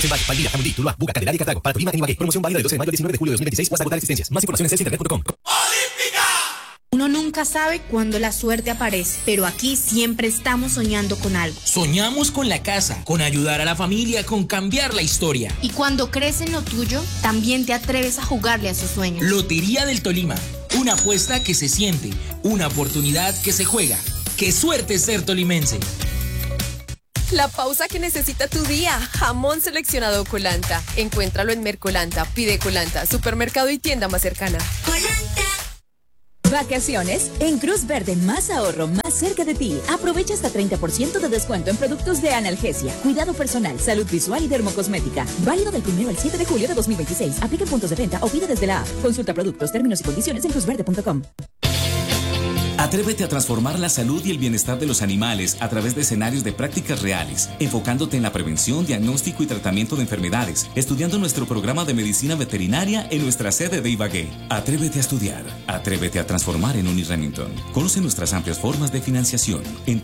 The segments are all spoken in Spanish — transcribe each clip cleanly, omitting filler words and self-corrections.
Valle, Valdivia, Jamundí, Tuluá, Buga, Candelaria y Cartago. Para Tolima, en Ibagué. Promoción válida del 12 de mayo al 19 de julio de 2026 o hasta agotar existencias. Más información en celsinternet.com. Uno nunca sabe cuándo la suerte aparece, pero aquí siempre estamos soñando con algo. Soñamos con la casa, con ayudar a la familia, con cambiar la historia. Y cuando crees en lo tuyo, también te atreves a jugarle a sus sueños. Lotería del Tolima, una apuesta que se siente, una oportunidad que se juega. ¡Qué suerte ser tolimense! La pausa que necesita tu día. Jamón seleccionado Colanta. Encuéntralo en Mercolanta. Pide Colanta, supermercado y tienda más cercana. Colanta. Vacaciones en Cruz Verde, más ahorro, más cerca de ti. Aprovecha hasta 30% de descuento en productos de analgesia, cuidado personal, salud visual y dermocosmética. Válido del 1 al 7 de julio de 2026. Aplica en puntos de venta o pide desde la app. Consulta productos, términos y condiciones en cruzverde.com. Atrévete a transformar la salud y el bienestar de los animales a través de escenarios de prácticas reales, enfocándote en la prevención, diagnóstico y tratamiento de enfermedades, estudiando nuestro programa de medicina veterinaria en nuestra sede de Ibagué. Atrévete a estudiar, atrévete a transformar en Uniremington. Conoce nuestras amplias formas de financiación en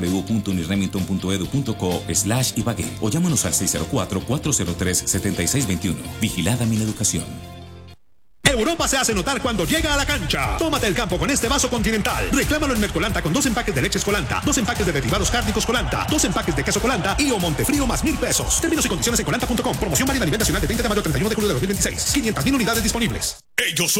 www.uniremington.edu.co/Ibagué o llámanos al 604-403-7621. Vigilada Mineducación. Europa se hace notar cuando llega a la cancha. Tómate el campo con este vaso Continental. Reclámalo en Mercolanta con 2 empaques de leches Colanta, 2 empaques de derivados cárnicos Colanta, 2 empaques de queso Colanta y o Montefrío más 1,000 pesos. Términos y condiciones en colanta.com. Promoción válida a nivel nacional de 20 de mayo al 31 de julio de 2026. 500,000 unidades disponibles. Ellos son